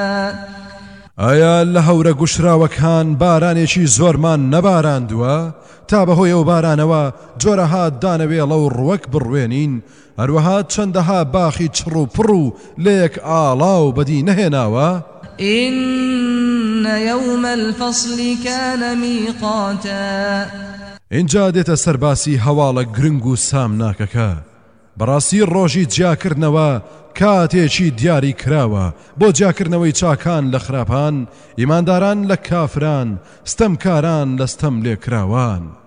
ئایا لە هەورە گوشراوەکان بارانێکی زۆرمان نەباراندووە تا بەهۆی ئەو بارانەوە جۆرەها دانەوێڵە و ڕوەک بڕوێنین هەروەها چەندەها باخی چڕ و پڕ و لە یەک ئاڵاو بەدی نەهێناوە إن يوم الفصل كان ميقاتا اینجا دێتە سەرباسی هەواڵە گرنگ و سامناکەکە بەڕاستی ڕۆژی جیاکردنەوە کاتێکی دیاری کراوە بۆ جیاکردنەوەی چاکان لە خراپان ئیمانداران لە کافران ستەمکاران لە ستەم لێکراوان